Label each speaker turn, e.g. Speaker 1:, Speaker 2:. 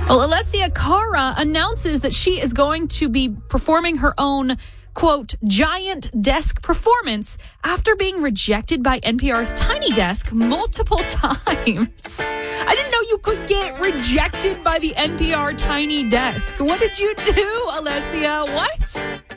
Speaker 1: Well, Alessia Cara announces that she is going to be performing her own, quote, giant desk performance after being rejected by NPR's Tiny Desk multiple times. I didn't know you could get rejected by the NPR Tiny Desk. What did you do, Alessia? What?